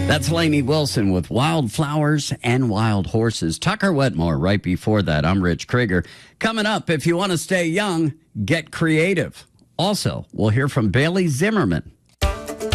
That's Lainey Wilson with Wildflowers and Wild Horses. Tucker Wetmore right before that. I'm Rich Krieger. Coming up, if you want to stay young, get creative. Also, we'll hear from Bailey Zimmerman.